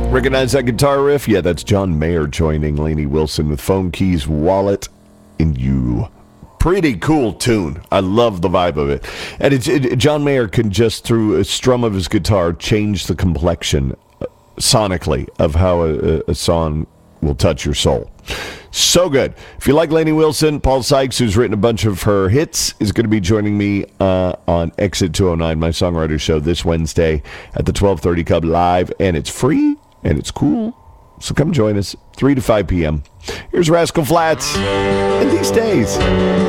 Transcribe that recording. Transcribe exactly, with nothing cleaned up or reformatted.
Recognize that guitar riff? Yeah, that's John Mayer joining Lainey Wilson with Phone Keys, Wallet, and You. Pretty cool tune. I love the vibe of it. And it's, it, John Mayer can just, through a strum of his guitar, change the complexion uh, sonically of how a, a song will touch your soul. So good. If you like Lainey Wilson, Paul Sykes, who's written a bunch of her hits, is going to be joining me uh, on Exit two oh nine, my songwriter show, this Wednesday at the twelve thirty Cub Live. And it's free, and it's cool. So come join us, three to five p.m. Here's Rascal Flatts and These Days.